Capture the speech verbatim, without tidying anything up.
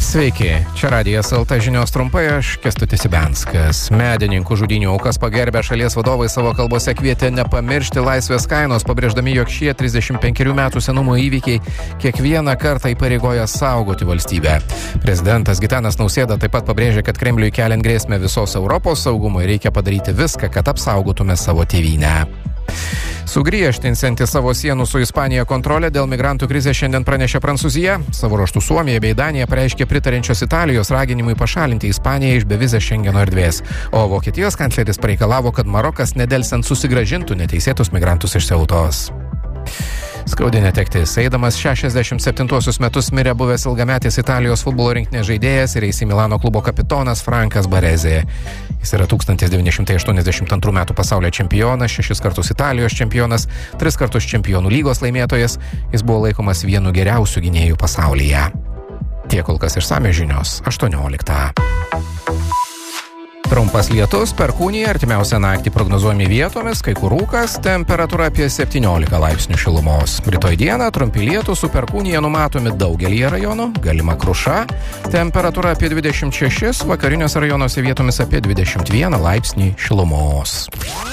Sveiki, čia Radijas L T žinios trumpai, aš Kęstutis Ibenskas. Medininkų žudynių aukas pagerbę šalies vadovai savo kalbose kvietė nepamiršti laisvės kainos, pabrėždami, jog šie trisdešimt penkerių metų senumo įvykiai kiekvieną kartą įpareigoja saugoti valstybę. Prezidentas Gitanas Nausėda taip pat pabrėžė, kad Kremliui keliant grėsmę visos Europos saugumui reikia padaryti viską, kad apsaugotume savo tėvynę. Sugriežtinsianti savo sienų su Ispanija kontrolę dėl migrantų krizės šiandien pranešė Prancūzija. Savo ruožtų Suomija bei Danija pareiškė pritarančios Italijos raginimui pašalinti Ispaniją iš bevizės Šengeno erdvės. O Vokietijos kancleris pareikalavo, kad Marokas nedelsiant susigrąžintų neteisėtus migrantus iš Ceutos. Skaudi netektis. Eidamas šešiasdešimt septintuosius metus mirė buvęs ilgametis Italijos futbolo rinktinės žaidėjas ir A C Milano klubo kapitonas Frankas Baresi. Jis yra tūkstantis devyni šimtai aštuoniasdešimt antrų metų pasaulio čempionas, šešis kartus Italijos čempionas, tris kartus čempionų lygos laimėtojas. Jis buvo laikomas vienu geriausių gynėjų pasaulyje. Tiek kol kas išsamios žinios aštuonioliktą. Trumpas lietus, perkūnija, artimiausią naktį prognozuojami vietomis, kai kur rūkas, temperatūra apie septyniolika laipsnių šilumos. Rytoj dieną trumpi lietūs su perkūnija numatomi daugelyje rajonų, galima kruša, temperatūra apie dvidešimt šešis, vakariniuose rajonuose vietomis apie dvidešimt vieną laipsnį šilumos.